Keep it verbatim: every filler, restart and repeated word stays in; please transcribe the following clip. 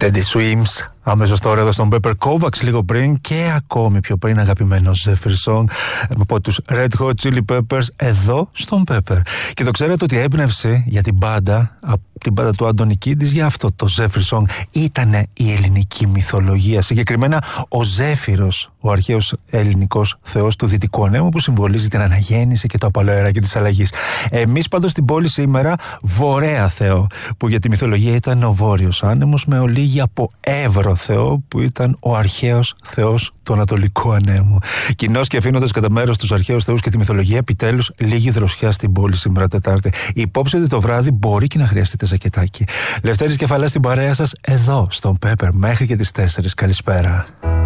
Teddy Swims, αμέσως τώρα εδώ στον Pepper, Kovacs λίγο πριν και ακόμη πιο πριν αγαπημένο Zephyr Song από τους Red Hot Chili Peppers εδώ στον Pepper. Και το ξέρετε ότι η έμπνευση για την μπάντα, την μπάντα του Άντωνη Κίντης, για αυτό το Zephyr Song ήταν η ελληνική μυθολογία. Συγκεκριμένα ο Ζέφυρος, ο αρχαίος ελληνικός θεός του Δυτικού Ανέμου που συμβολίζει την αναγέννηση και το απαλό αεράκι της αλλαγής. Εμείς πάντως στην πόλη σήμερα Βορέα Θεό, που για τη μυθολογία ήταν ο Βόρειος Άνεμος, με ολίγη από Εύρο Θεό που ήταν ο αρχαίος θεός του Ανατολικού Ανέμου. Κοινώς και αφήνοντας κατά μέρος τους αρχαίους θεούς και τη μυθολογία, επιτέλους λίγη δροσιά στην πόλη σήμερα Τετάρτη. Υπόψη ότι το βράδυ μπορεί και να χρειαστείτε ζακετάκι. Λευτέρης Κεφαλάς στην παρέα σας εδώ στον Pepper μέχρι και τις τέσσερις. Καλησπέρα.